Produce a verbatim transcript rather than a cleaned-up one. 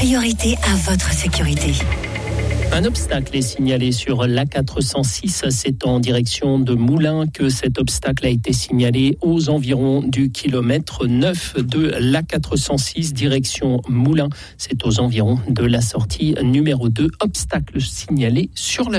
priorité à votre sécurité. Un obstacle est signalé sur l'A quatre cent six. C'est en direction de Moulins que cet obstacle a été signalé aux environs du kilomètre neuf de l'A quatre cent six, direction Moulins. C'est aux environs de la sortie numéro deux. Obstacle signalé sur la